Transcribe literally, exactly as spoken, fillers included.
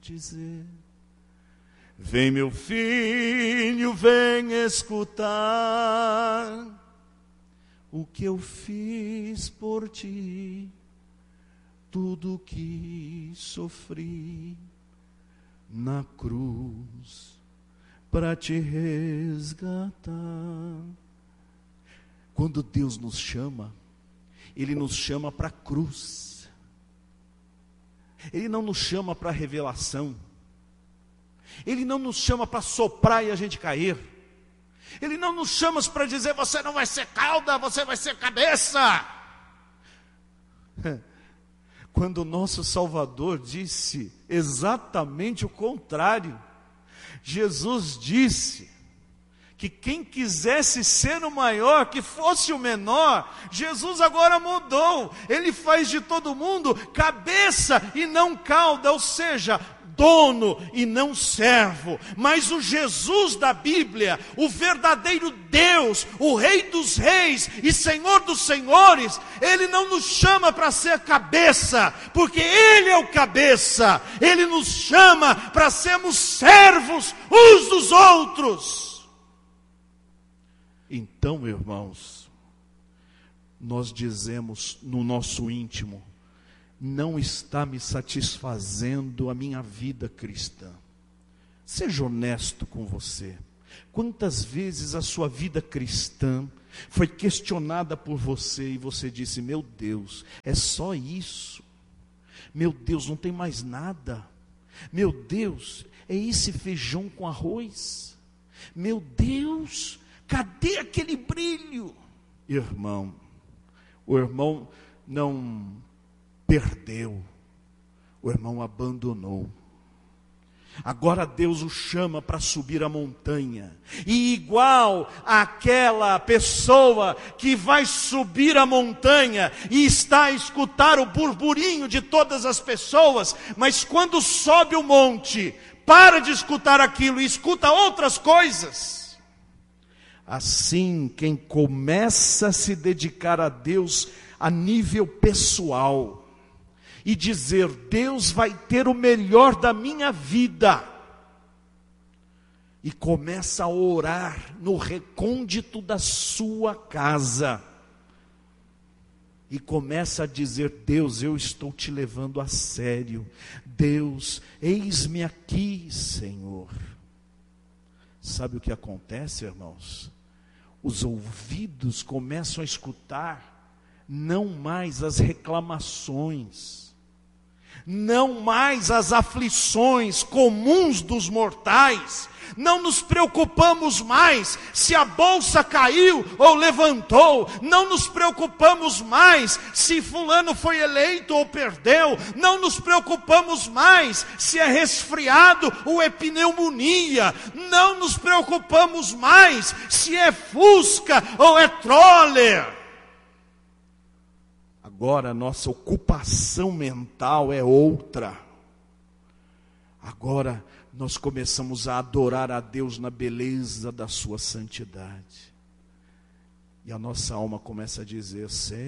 dizer. Vem, meu filho, vem escutar o que eu fiz por ti, tudo que sofri na cruz para te resgatar. Quando Deus nos chama, Ele nos chama para a cruz. Ele não nos chama para a revelação. Ele não nos chama para soprar e a gente cair. Ele não nos chama para dizer, você não vai ser cauda, você vai ser cabeça. Quando o nosso Salvador disse exatamente o contrário. Jesus disse que quem quisesse ser o maior, que fosse o menor. Jesus agora mudou. Ele faz de todo mundo cabeça e não cauda, ou seja, dono e não servo. Mas o Jesus da Bíblia, o verdadeiro Deus, o Rei dos reis e Senhor dos senhores, Ele não nos chama para ser cabeça, porque Ele é o cabeça. Ele nos chama para sermos servos uns dos outros. Então, irmãos, nós dizemos no nosso íntimo, não está me satisfazendo a minha vida cristã. Seja honesto com você. Quantas vezes a sua vida cristã foi questionada por você e você disse, meu Deus, é só isso? Meu Deus, não tem mais nada? Meu Deus, é esse feijão com arroz? Meu Deus, cadê aquele brilho? Irmão, o irmão não perdeu, o irmão abandonou. Agora Deus o chama para subir a montanha. E igual àquela pessoa que vai subir a montanha e está a escutar o burburinho de todas as pessoas, mas quando sobe o monte, para de escutar aquilo e escuta outras coisas. Assim, quem começa a se dedicar a Deus a nível pessoal, e dizer, Deus vai ter o melhor da minha vida, e começa a orar no recôndito da sua casa, e começa a dizer, Deus, eu estou te levando a sério, Deus, eis-me aqui, Senhor. Sabe o que acontece, irmãos? Os ouvidos começam a escutar, não mais as reclamações, não mais as aflições comuns dos mortais. Não nos preocupamos mais se a bolsa caiu ou levantou. Não nos preocupamos mais se fulano foi eleito ou perdeu. Não nos preocupamos mais se é resfriado ou é pneumonia. Não nos preocupamos mais se é fusca ou é troller. Agora a nossa ocupação mental é outra. Agora nós começamos a adorar a Deus na beleza da sua santidade. E a nossa alma começa a dizer, Senhor,